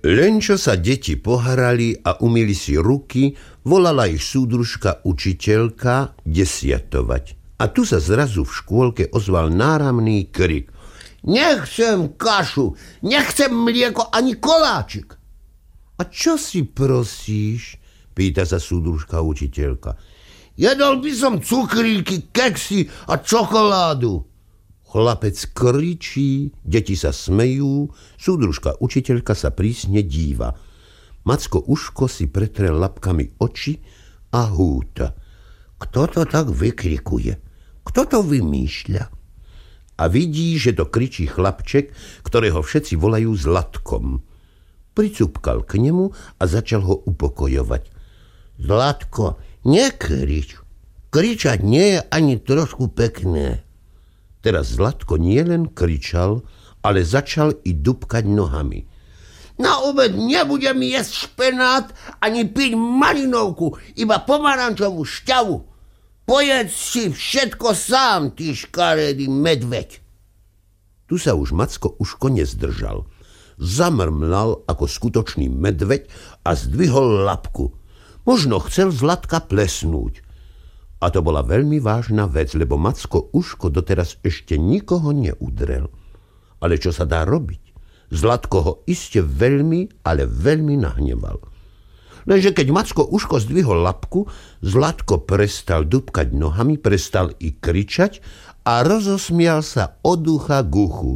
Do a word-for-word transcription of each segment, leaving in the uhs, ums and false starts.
Len čo sa deti pohrali a umyli si ruky, volala ich súdružka učiteľka desiatovať. A tu sa zrazu v škôlke ozval náramný krik. Nechcem kašu, nechcem mlieko ani koláčik. A čo si prosíš? Pýta sa súdružka učiteľka. Jedol by som cukríky, keksy a čokoládu. Chlapec kričí, deti sa smejú, súdružka učiteľka sa prísne díva. Macko Uško si pretre labkami oči a húta. Kto to tak vykrikuje? Kto to vymýšľa? A vidí, že to kričí chlapček, ktorého všetci volajú Zlatkom. Pricupkal k nemu a začal ho upokojovať. Zlatko, nekrič. Kričať nie je ani trošku pekné. Teraz Zlatko nielen kričal, ale začal i dupkať nohami. Na obed nebudem jesť špenát ani piť malinovku, iba pomarančovú šťavu. Pojedz si všetko sám, ty škaredý medveď. Tu sa už Macko Uško nezdržal. Zamrmlal ako skutočný medveď a zdvihol labku. Možno chcel Zlatka plesnúť. A to bola veľmi vážna vec, lebo Macko Uško doteraz ešte nikoho neudrel. Ale čo sa dá robiť? Zlatko ho iste veľmi, ale veľmi nahneval. Lenže keď Macko Uško zdvihol labku, Zlatko prestal dupkať nohami, prestal i kričať a rozosmial sa od ucha k uchu.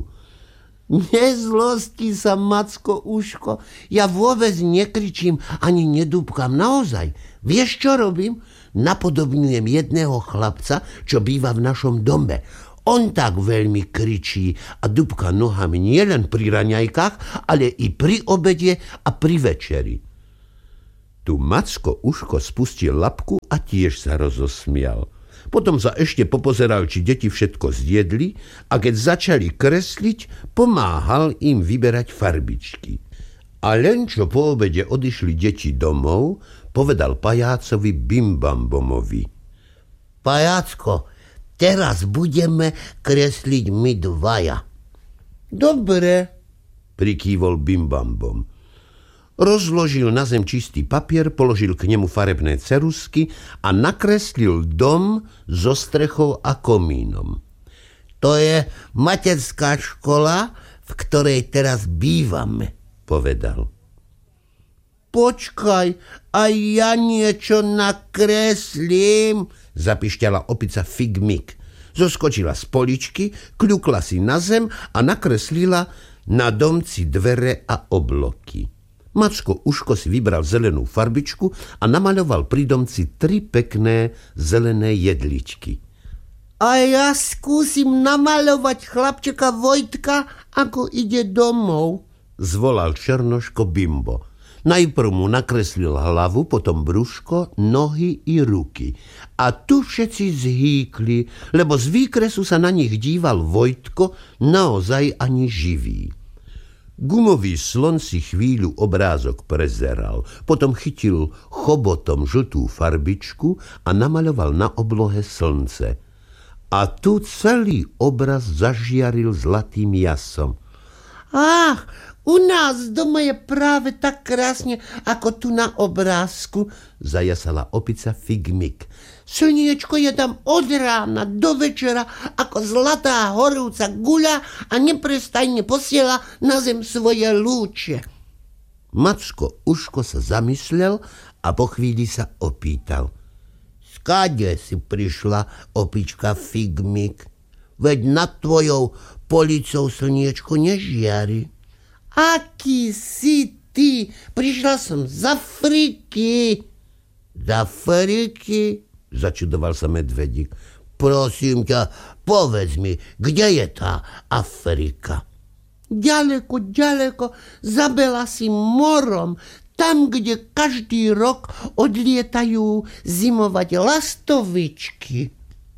Nezlosti sa, Macko Uško, ja vôbec nekričím ani nedúbkam, naozaj. Vieš, čo robím? Napodobňujem jedného chlapca, čo býva v našom dome. On tak veľmi kričí a dúbka nohami nielen pri raňajkách, ale i pri obede a pri večeri. Tu Macko Uško spustil labku a tiež sa rozosmial. Potom sa ešte popozeral, či deti všetko zjedli a keď začali kresliť, pomáhal im vyberať farbičky. A len čo po obede odišli deti domov, povedal pajácovi Bimbambomovi. Pajácko, teraz budeme kresliť my dvaja. Dobre, prikývol Bimbambom. Rozložil na zem čistý papier, položil k nemu farebné ceruzky a nakreslil dom so strechou a komínom. To je materská škola, v ktorej teraz bývame, povedal. Počkaj, aj ja niečo nakreslím, zapišťala opica Figmik. Zoskočila z poličky, kľukla si na zem a nakreslila na domci dvere a obloky. Macko Uško si vybral zelenú farbičku a namaľoval pri domci tri pekné zelené jedličky. A ja skúsim namaľovať chlapčeka Vojtka, ako ide domov, zvolal Černoško Bimbo. Najprv mu nakreslil hlavu, potom brúško, nohy i ruky. A tu všetci zhýkli, lebo z výkresu sa na nich díval Vojtko naozaj ani živý. Gumový slon si chvíľu obrázok prezeral, potom chytil chobotom žltú farbičku a namaľoval na oblohe slnce. A tu celý obraz zažiaril zlatým jasom. Ach, u nás doma je práve tak krásne, ako tu na obrázku, zajasala opica Figmik. Slniečko je tam od rána do večera ako zlatá horúca guľa a neprestajne posiela na zem svoje lúče. Macko Uško sa zamyslel a po chvíli sa opýtal. Skáde si prišla, opička Figmik? Veď nad tvojou policou slniečko nežiari. Aký si ty? Prišla som z Afriky. Z Afriky? Začudoval sa medvedík. Prosím ťa, povedz mi, kde je tá Afrika? Ďaleko, ďaleko, zabela si morom, tam, kde každý rok odlietajú zimovať lastovičky.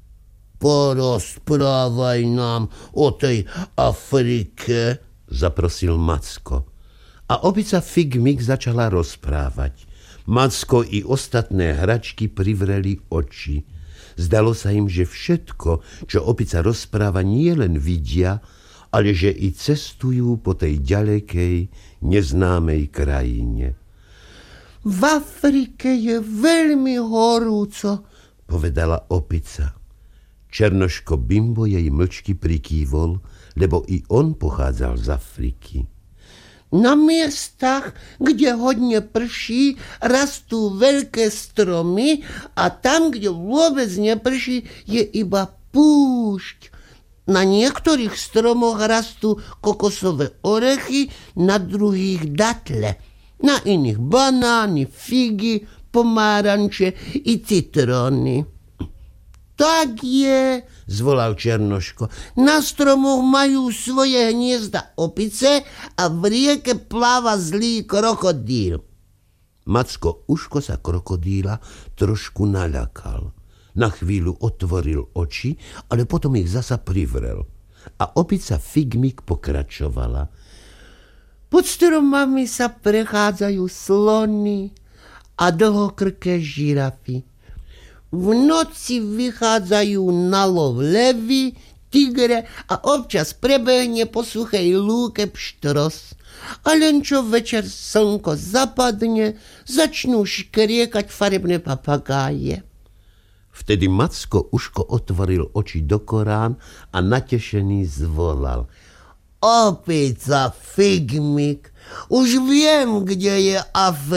Porozprávaj nám o tej Afrike, zaprosil Macko. A opica Figmik začala rozprávať. Macko i ostatné hračky privreli oči. Zdalo sa im, že všetko, čo opica rozpráva, nie len vidia, ale že i cestujú po tej ďalekej, neznámej krajine. V Afrike je veľmi horúco, povedala opica. Černoško Bimbo jej mlčky prikývol, lebo i on pochádzal z Afriky. Na miestach, kde hodne prší, rastú veľké stromy a tam, kde vôbec neprší, je iba púšť. Na niektorých stromoch rastú kokosové orechy, na druhých datle, na iných banány, figy, pomáranče i citróny. Tak je, zvolal Černoško. Na stromoch majú svoje hniezda opice a v rieke pláva zlý krokodíl. Macko Uško sa krokodíla trošku naľakal. Na chvíľu otvoril oči, ale potom ich zasa privrel. A opica Figmik pokračovala. Pod stromami sa prechádzajú slony a dlhokrké žirafy. V noci vychádzajú na lov levy, tigre a občas prebehne po suchej lúke pštros. A len čo večer slnko zapadne, začnú škriekať farebné papagáje. Vtedy Macko Uško otvoril oči do korán a natešený zvolal. Opica Figmik, už viem, kde je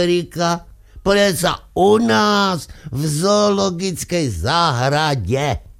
Afrika. Predsa u nás v zoologickej záhrade.